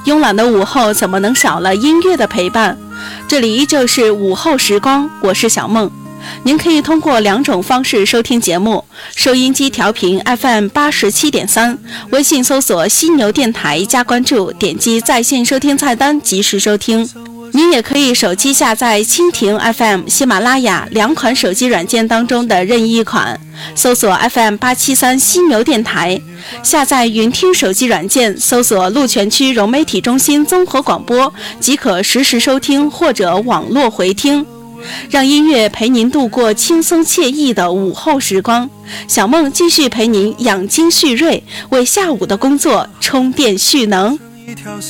慵懒的午后怎么能少了音乐的陪伴？这里依旧是午后时光，我是小梦。您可以通过2种方式收听节目：收音机调频 FM87.3，微信搜索犀牛电台加关注，点击在线收听菜单及时收听。您也可以手机下载蜻蜓 FM、喜马拉雅2款手机软件当中的任意一款，搜索 FM873 犀牛电台，下载云听手机软件，搜索鹿泉区融媒体中心综合广播，即可实时收听或者网络回听。让音乐陪您度过轻松惬意的午后时光，小梦继续陪您养精蓄锐，为下午的工作充电蓄能。